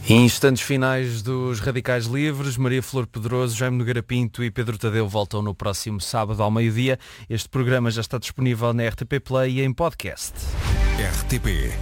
Em instantes finais dos Radicais Livres, Maria Flor Pedroso, Jaime Nogueira Pinto e Pedro Tadeu voltam no próximo sábado ao meio-dia. Este programa já está disponível na RTP Play e em podcast. RTP